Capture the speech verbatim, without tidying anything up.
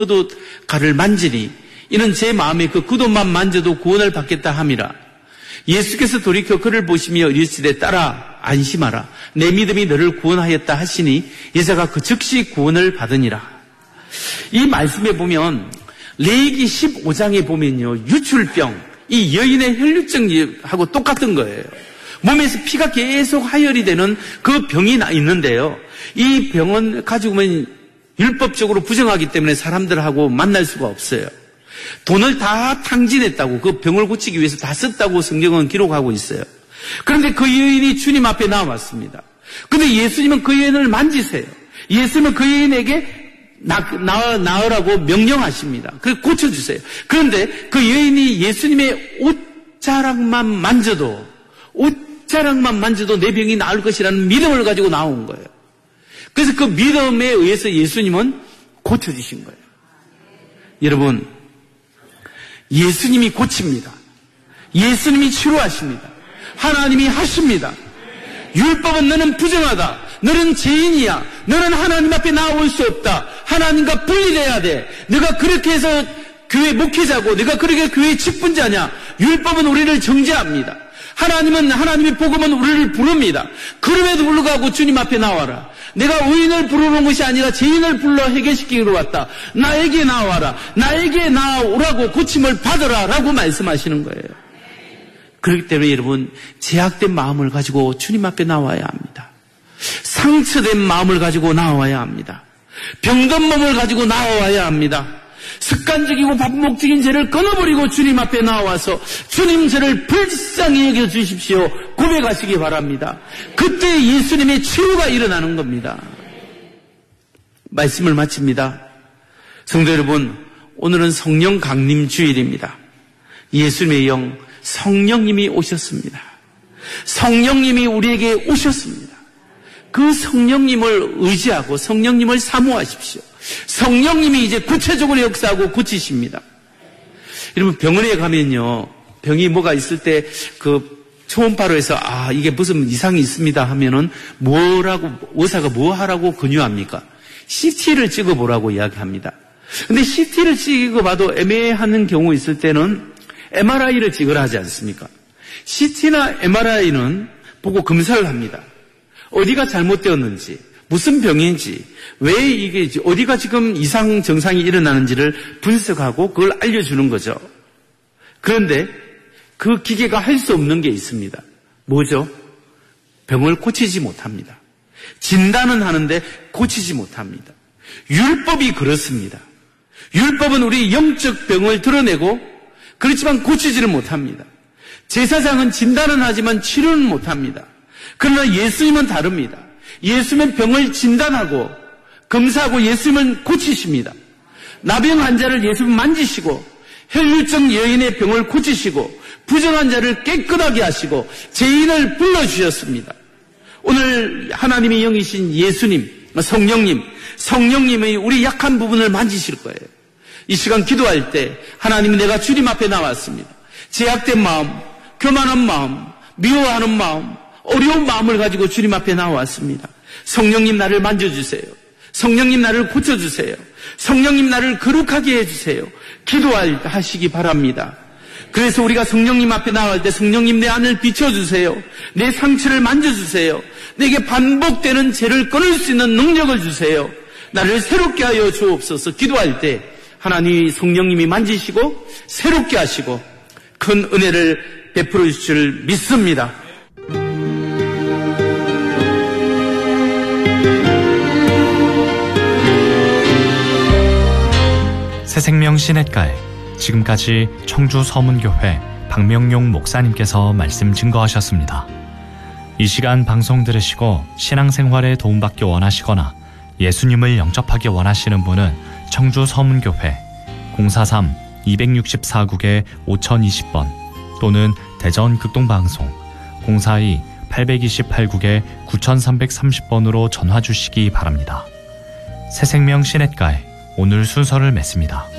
그도 가를 만지니 이는 제 마음에 그 굿옷만 만져도 구원을 받겠다 함이라. 예수께서 돌이켜 그를 보시며 이르시되 딸아 안심하라 내 믿음이 너를 구원하였다 하시니 여자가 그 즉시 구원을 받으니라. 이 말씀에 보면 레위기 십오 장에 보면요 유출병, 이 여인의 혈류증하고 똑같은 거예요. 몸에서 피가 계속 하혈이 되는 그 병이 있는데요, 이 병은 가지고 오면 율법적으로 부정하기 때문에 사람들하고 만날 수가 없어요. 돈을 다 탕진했다고, 그 병을 고치기 위해서 다 썼다고 성경은 기록하고 있어요. 그런데 그 여인이 주님 앞에 나왔습니다. 그런데 예수님은 그 여인을 만지세요. 예수님은 그 여인에게 나, 나, 나으라고 명령하십니다. 그래서 고쳐주세요. 그런데 그 여인이 예수님의 옷자락만 만져도, 옷자락만 만져도 내 병이 나을 것이라는 믿음을 가지고 나온 거예요. 그래서 그 믿음에 의해서 예수님은 고쳐주신 거예요. 여러분, 예수님이 고칩니다. 예수님이 치료하십니다. 하나님이 하십니다. 율법은 너는 부정하다. 너는 죄인이야. 너는 하나님 앞에 나올 수 없다. 하나님과 분리돼야 돼. 네가 그렇게 해서 교회 목회자고 네가 그렇게 교회 직분자냐. 율법은 우리를 정죄합니다. 하나님은, 하나님의 복음은 우리를 부릅니다. 그럼에도 불구하고 주님 앞에 나와라. 내가 의인을 부르는 것이 아니라 죄인을 불러 해결시키기로 왔다. 나에게 나와라. 나에게 나오라고 고침을 받으라 라고 말씀하시는 거예요. 그렇기 때문에 여러분, 제약된 마음을 가지고 주님 앞에 나와야 합니다. 상처된 마음을 가지고 나와야 합니다. 병든 몸을 가지고 나와야 합니다. 습관적이고 반복적인 죄를 끊어버리고 주님 앞에 나와서 주님 저를 불쌍히 여겨주십시오 고백하시기 바랍니다. 그때 예수님의 치유가 일어나는 겁니다. 말씀을 마칩니다. 성도 여러분, 오늘은 성령 강림 주일입니다. 예수님의 영 성령님이 오셨습니다. 성령님이 우리에게 오셨습니다. 그 성령님을 의지하고 성령님을 사모하십시오. 성령님이 이제 구체적으로 역사하고 고치십니다. 여러분, 병원에 가면요, 병이 뭐가 있을 때 그 초음파로 해서 아 이게 무슨 이상이 있습니다 하면은 뭐라고, 의사가 뭐 하라고 권유합니까? 씨티를 찍어보라고 이야기합니다. 근데 씨티를 찍어봐도 애매한 경우 있을 때는 엠알아이를 찍으라 하지 않습니까? 씨티나 엠알아이는 보고 검사를 합니다. 어디가 잘못되었는지, 무슨 병인지, 왜 이게, 어디가 지금 이상 증상이 일어나는지를 분석하고 그걸 알려주는 거죠. 그런데 그 기계가 할 수 없는 게 있습니다. 뭐죠? 병을 고치지 못합니다. 진단은 하는데 고치지 못합니다. 율법이 그렇습니다. 율법은 우리 영적 병을 드러내고 그렇지만 고치지를 못합니다. 제사장은 진단은 하지만 치료는 못합니다. 그러나 예수님은 다릅니다. 예수님은 병을 진단하고 검사하고 예수님은 고치십니다. 나병 환자를 예수님은 만지시고 혈류증 여인의 병을 고치시고 부정한 자를 깨끗하게 하시고 죄인을 불러주셨습니다. 오늘 하나님의 영이신 예수님, 성령님, 성령님이 우리 약한 부분을 만지실 거예요. 이 시간 기도할 때 하나님, 내가 주님 앞에 나왔습니다. 제약된 마음, 교만한 마음, 미워하는 마음, 어려운 마음을 가지고 주님 앞에 나왔습니다. 성령님 나를 만져주세요. 성령님 나를 고쳐주세요. 성령님 나를 거룩하게 해주세요. 기도하시기 바랍니다. 그래서 우리가 성령님 앞에 나갈 때 성령님 내 안을 비춰주세요. 내 상처를 만져주세요. 내게 반복되는 죄를 끊을 수 있는 능력을 주세요. 나를 새롭게 하여 주옵소서. 기도할 때 하나님 성령님이 만지시고 새롭게 하시고 큰 은혜를 베풀어 주실 줄 믿습니다. 새생명 시냇가에 지금까지 청주 서문교회 박명용 목사님께서 말씀 증거하셨습니다. 이 시간 방송 들으시고 신앙생활에 도움받기 원하시거나 예수님을 영접하기 원하시는 분은 청주 서문교회 공사삼 이육사 국에 오천이십 번 또는 대전 극동방송 공사이 팔이팔 국에 구삼삼삼십 번으로 전화 주시기 바랍니다. 새생명 시냇가에 오늘 순서를 맺습니다.